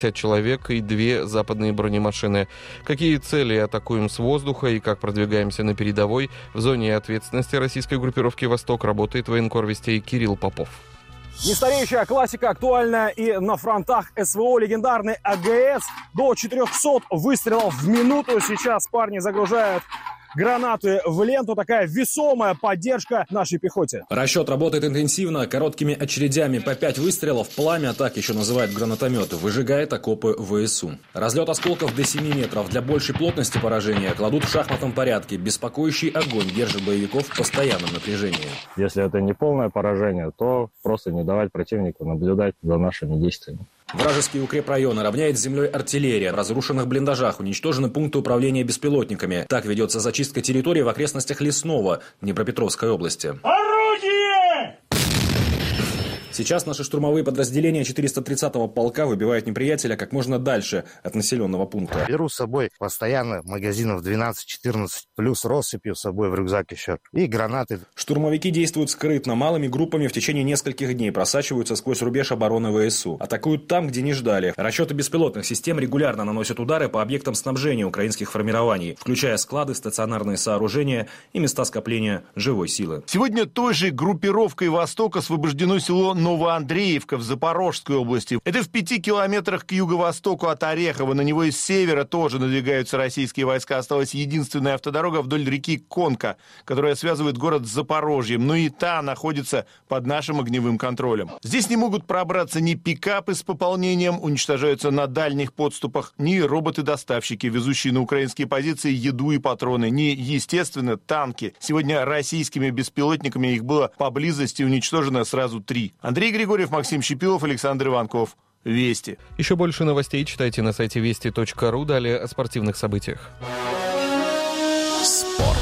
человек и 2 западные бронемашины. Какие цели атакуем с воздуха и как продвигаемся на передовой? В зоне ответственности российской группировки «Восток» работает военкор Вестей Кирилл Попов. Нестареющая классика, актуальная и на фронтах СВО. Легендарный АГС. До 400 выстрелов в минуту. Сейчас парни загружают гранаты в ленту. Такая весомая поддержка нашей пехоте. Расчет работает интенсивно, короткими очередями по 5 выстрелов. Пламя, так еще называют гранатометы, выжигает окопы ВСУ. Разлет осколков до 7 метров. Для большей плотности поражения кладут в шахматном порядке. Беспокоящий огонь держит боевиков в постоянном напряжении. Если это не полное поражение, то просто не давать противнику наблюдать за нашими действиями. Вражеские укрепрайоны равняет с землей артиллерия. В разрушенных блиндажах уничтожены пункты управления беспилотниками. Так ведется зачистка территории в окрестностях Лесного, Днепропетровской области. Орудие! Сейчас наши штурмовые подразделения 430-го полка выбивают неприятеля как можно дальше от населенного пункта. Беру с собой постоянно магазинов 12-14, плюс россыпью с собой в рюкзак еще. И гранаты. Штурмовики действуют скрытно, малыми группами в течение нескольких дней, просачиваются сквозь рубеж обороны ВСУ. Атакуют там, где не ждали. Расчеты беспилотных систем регулярно наносят удары по объектам снабжения украинских формирований, включая склады, стационарные сооружения и места скопления живой силы. Сегодня той же группировкой «Восток» освобождено село Новоандреевка в Запорожской области. Это в 5 километрах к юго-востоку от Орехова. На него из севера тоже надвигаются российские войска. Осталась единственная автодорога вдоль реки Конка, которая связывает город с Запорожьем. Но и та находится под нашим огневым контролем. Здесь не могут пробраться ни пикапы с пополнением, уничтожаются на дальних подступах, ни роботы-доставщики, везущие на украинские позиции еду и патроны, ни, естественно, танки. Сегодня российскими беспилотниками их было поблизости уничтожено сразу 3. Андрей Григорьев, Максим Щепилов, Александр Иванков. Вести. Еще больше новостей читайте на сайте вести.ру. Далее о спортивных событиях. Спорт.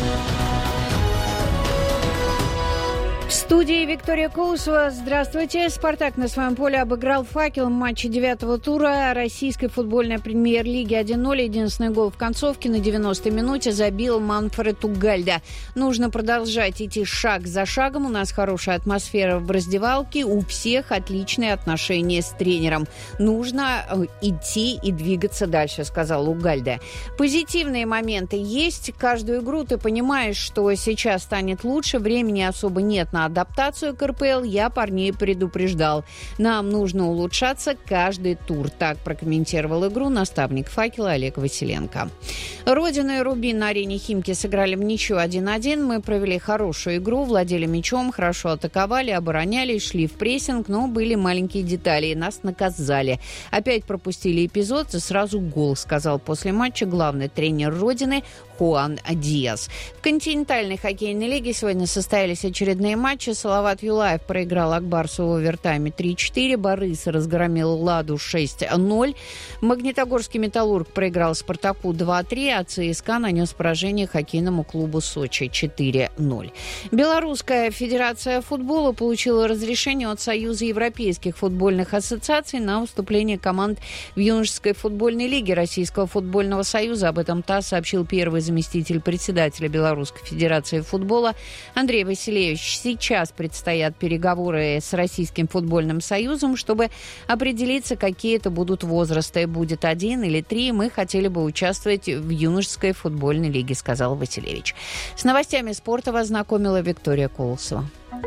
В студии Виктория Колосова. Здравствуйте. «Спартак» на своем поле обыграл «Факел» в матче 9-го тура российской футбольной премьер-лиги 1-0. Единственный гол в концовке на 90-й минуте забил Манфред Угальда. Нужно продолжать идти шаг за шагом. У нас хорошая атмосфера в раздевалке. У всех отличные отношения с тренером. Нужно идти и двигаться дальше, сказал Угальда. Позитивные моменты есть. Каждую игру ты понимаешь, что сейчас станет лучше. Времени особо нет на адаптацию к РПЛ. Я парней предупреждал. Нам нужно улучшаться каждый тур. Так прокомментировал игру наставник «Факела» Олег Василенко. «Родина» и «Рубин» на арене «Химки» сыграли в ничью 1-1. Мы провели хорошую игру, владели мячом, хорошо атаковали, оборонялись, шли в прессинг, но были маленькие детали, и нас наказали. Опять пропустили эпизод и сразу гол, сказал после матча главный тренер «Родины» Хуан Диас. В континентальной хоккейной лиге сегодня состоялись очередные матчи. Салават Юлаев проиграл Акбарсу в овертайме 3-4. Борис разгромил Ладу 6-0. Магнитогорский «Металлург» проиграл Спартаку 2-3, а ЦСКА нанес поражение хоккейному клубу Сочи 4-0. Белорусская федерация футбола получила разрешение от Союза европейских футбольных ассоциаций на выступление команд в юношеской футбольной лиге Российского футбольного союза. Об этом ТАСС сообщил первый заместитель председателя Белорусской федерации футбола Андрей Василевич. Сейчас предстоят переговоры с Российским футбольным союзом, чтобы определиться, какие это будут возрасты. Будет 1 или 3. Мы хотели бы участвовать в юношеской футбольной лиге, сказал Василевич. С новостями спорта вас знакомила Виктория Колосова.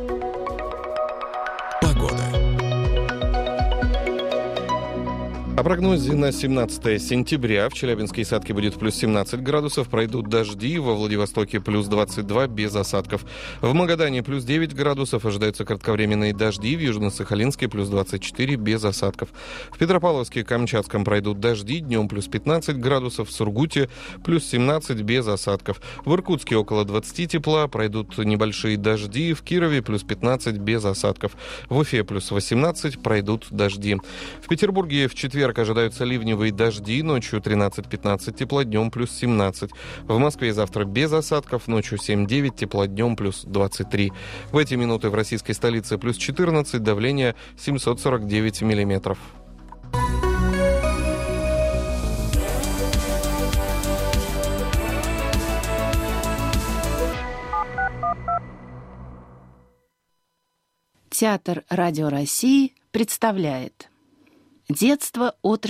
Погода. О прогнозе на 17 сентября. В Челябинске и Садке будет плюс 17 градусов. Пройдут дожди. Во Владивостоке плюс 22 без осадков. В Магадане плюс 9 градусов. Ожидаются кратковременные дожди. В Южно-Сахалинске плюс 24 без осадков. В Петропавловске и Камчатском пройдут дожди. Днем плюс 15 градусов. В Сургуте плюс 17 без осадков. В Иркутске около 20 тепла. Пройдут небольшие дожди. В Кирове плюс 15 без осадков. В Уфе плюс 18 пройдут дожди. В Петербурге в четверг ожидаются ливневые дожди, ночью 13-15 тепла, днем плюс 17. В Москве завтра без осадков, ночью 7-9, тепла, днем плюс 23. В эти минуты в российской столице плюс 14, давление 749 миллиметров. Театр Радио России представляет «Детство от